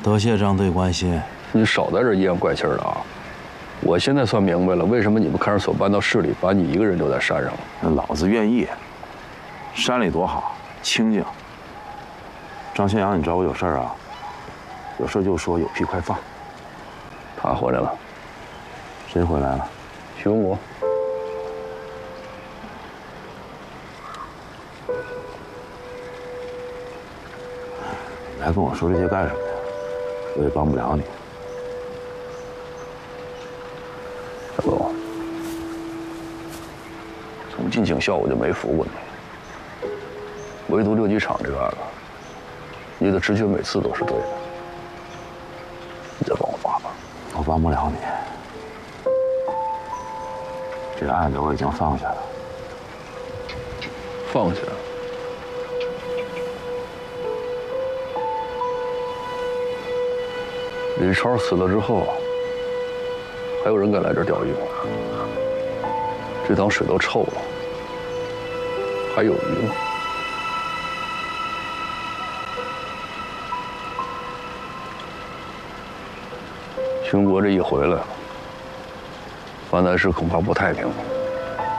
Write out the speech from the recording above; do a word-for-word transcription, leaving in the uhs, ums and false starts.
多谢张队关心。 你少在这阴阳怪气的啊！我现在算明白了，为什么你们看守所搬到市里，把你一个人留在山上了。 那老子愿意。山里多好，清静。张先阳，你找我有事儿啊？有事就说，有屁快放。 他回来了。 谁回来了？ 徐文国。 你还跟我说这些干什么呀？我也帮不了你。 大哥，从进警校我就没服过你，唯独六机场这个案子，你的直觉每次都是对的。你再帮我把把。 我帮不了你。这个案子我已经放下了。 放下。李超死了之后，还有人敢来这儿钓鱼吗？这塘水都臭了，还有鱼吗？秦国这一回来，华南市恐怕不太平。